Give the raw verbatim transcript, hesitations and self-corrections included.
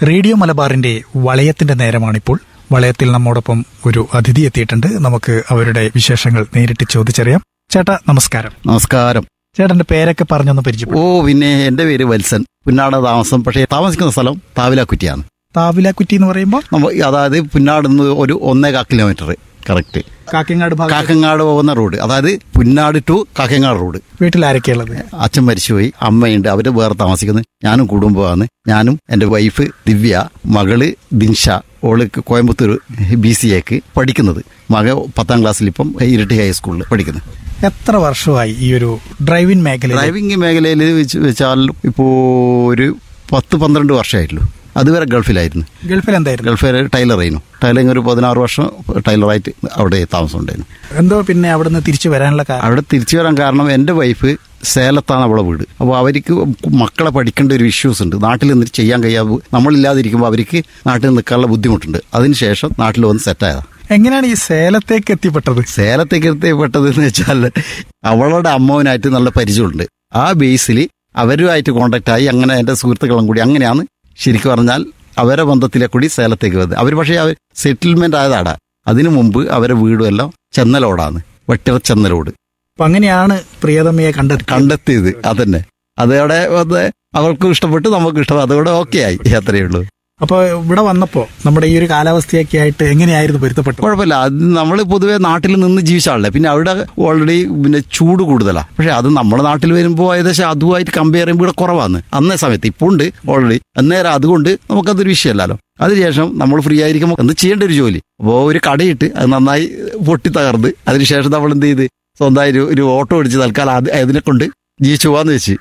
Radio മലബാറിന്റെ വളയത്തിന്റെ നേരമാണിപ്പോൾ. വളയത്തിൽ നമ്മോടൊപ്പം ഒരു അതിഥി എത്തിയിട്ടുണ്ട്. നമുക്ക് അവരുടെ വിശേഷങ്ങൾ നേരിട്ട് ചോദിച്ചറിയാം. ചേട്ടാ നമസ്കാരം. നമസ്കാരം. ചേട്ടന്റെ പേരൊക്കെ പറഞ്ഞൊന്ന് പരിചയപ്പെടും. ഓ പിന്നെ എന്റെ പേര് വത്സൻ. പുന്നാട് താമസം. പക്ഷേ താമസിക്കുന്ന സ്ഥലം താവിലാക്കുറ്റിയാണ്. താവിലാക്കുറ്റി എന്ന് പറയുമ്പോൾ നമ്മ അതായത് പുന്നാട് നിന്ന് ഒരു ഒന്നേകാൽ കിലോമീറ്റർ കറക്റ്റ് കാക്കങ്ങാട് ഭാഗം. കാക്കങ്ങാട് പോകുന്ന റോഡ്, അതായത് പുന്നാട് ടു കാക്കങ്ങാട് റോഡ്. വീട്ടിൽ ആരൊക്കെയുള്ളത്? അച്ഛൻ മരിച്ചുപോയി, അമ്മയുണ്ട്, അവര് വേറെ താമസിക്കുന്നത്. ഞാനും കുടുംബമാണ്. ഞാനും എന്റെ വൈഫ് ദിവ്യ, മകള് ദിൻഷ, ഓള് കോയമ്പത്തൂർ ബി സി എക്ക് പഠിക്കുന്നത്. മക പത്താം ക്ലാസ്സിൽ ഇപ്പം ഇരട്ടി ഹൈസ്കൂളിൽ പഠിക്കുന്നത്. എത്ര വർഷമായി ഈ ഒരു ഡ്രൈവിംഗ് മേഖല? ഡ്രൈവിംഗ് മേഖലയിൽ വെച്ച് വെച്ചാൽ ഇപ്പോൾ ഒരു പത്ത് പന്ത്രണ്ട് വർഷമായിട്ടുള്ളൂ. അതുവരെ ഗൾഫിലായിരുന്നു. ഗൾഫിൽ എന്തായിരുന്നു? ഗൾഫിൽ ടൈലറായിരുന്നു. ടൈലറിങ് ഒരു പതിനാറ് വർഷം ടൈലറായിട്ട് അവിടെ താമസം ഉണ്ടായിരുന്നു. എന്തോ പിന്നെ അവിടെ നിന്ന് തിരിച്ചു വരാനുള്ള കാരണം? അവിടെ തിരിച്ചു വരാൻ കാരണം എൻ്റെ വൈഫ് സേലത്താണ് അവളെ വീട്. അപ്പോൾ അവർക്ക് മക്കളെ പഠിക്കേണ്ട ഒരു ഇഷ്യൂസ് ഉണ്ട്. നാട്ടിൽ നിന്നിട്ട് ചെയ്യാൻ കഴിയാതെ നമ്മളില്ലാതിരിക്കുമ്പോൾ അവർക്ക് നാട്ടിൽ നിൽക്കാനുള്ള ബുദ്ധിമുട്ടുണ്ട്. അതിനുശേഷം നാട്ടിൽ വന്ന് സെറ്റായതാണ്. എങ്ങനെയാണ് ഈ സേലത്തേക്ക് എത്തിപ്പെട്ടത്? സേലത്തേക്ക് എത്തിപ്പെട്ടത് എന്ന് വെച്ചാൽ അവളുടെ അമ്മാവനായിട്ട് നല്ല പരിചയമുണ്ട്. ആ ബേസിൽ അവരുമായിട്ട് കോണ്ടാക്ട് ആയി. അങ്ങനെ എൻ്റെ സുഹൃത്തുക്കളും കൂടി അങ്ങനെയാണ് ശരിക്കും പറഞ്ഞാൽ അവരെ ബന്ധത്തിലെ കൂടി സേലത്തേക്ക് വന്നത്. അവർ പക്ഷേ അവർ സെറ്റിൽമെന്റ് ആയതാടാ. അതിനു മുമ്പ് അവരെ വീടും എല്ലാം ചെന്നലോടാണ്, വെട്ടിറ ചെന്നലോട്. അപ്പൊ അങ്ങനെയാണ് പ്രിയതമയെ കണ്ടെത്തി കണ്ടെത്തിയത്. അതന്നെ, അതോടെ വന്ന് അവർക്കും ഇഷ്ടപ്പെട്ടു, നമുക്കും ഇഷ്ടപ്പെട്ടു. അതോടെ ഓക്കെ ആയി. അത്രയേ ഉള്ളൂ. അപ്പൊ ഇവിടെ വന്നപ്പോ നമ്മുടെ ഈ ഒരു കാലാവസ്ഥയൊക്കെ ആയിട്ട് എങ്ങനെയായിരുന്നു പൊരുത്തപ്പെട്ടു? കുഴപ്പമില്ല. അത് നമ്മൾ പൊതുവെ നാട്ടിൽ നിന്ന് ജീവിച്ചാളല്ലേ. പിന്നെ അവിടെ ഓൾറെഡി പിന്നെ ചൂട് കൂടുതലാണ്. പക്ഷെ അത് നമ്മുടെ നാട്ടിൽ വരുമ്പോൾ ഏകദേശം അതുമായിട്ട് കമ്പയർ ചെയ്യുമ്പോൾ ഇവിടെ കുറവാണ് അന്നേ സമയത്ത്. ഇപ്പോൾ ഉണ്ട് ഓൾറെഡി. അന്നേരം അതുകൊണ്ട് നമുക്കതൊരു വിഷയമല്ലല്ലോ. അതിനുശേഷം നമ്മൾ ഫ്രീ ആയിരിക്കുമ്പോൾ എന്ത് ചെയ്യേണ്ട ഒരു ജോലി. അപ്പോൾ ഒരു കടയിട്ട് അത് നന്നായി പൊട്ടി തകർന്ന് അതിനുശേഷം നമ്മൾ എന്ത് ചെയ്ത് സ്വന്തമായി ഒരു ഓട്ടോ അടിച്ച് തൽക്കാലം അത് അതിനെ കൊണ്ട് ജീവിച്ചു പോവാന്ന് വെച്ച്